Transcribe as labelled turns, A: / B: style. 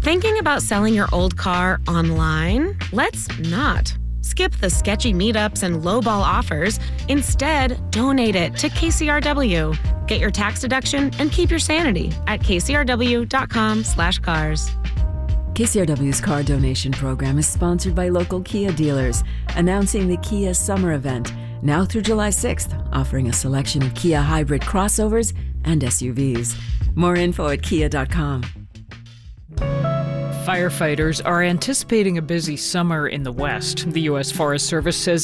A: Thinking about selling your old car online? Let's not. Skip the sketchy meetups and lowball offers. Instead, donate it to KCRW. Get your tax deduction and keep your sanity at kcrw.com/cars.
B: KCRW's car donation program is sponsored by local Kia dealers, announcing the Kia Summer Event, now through July 6th, offering a selection of Kia hybrid crossovers and SUVs. More info at kia.com.
C: Firefighters are anticipating a busy summer in the West. The U.S. Forest Service says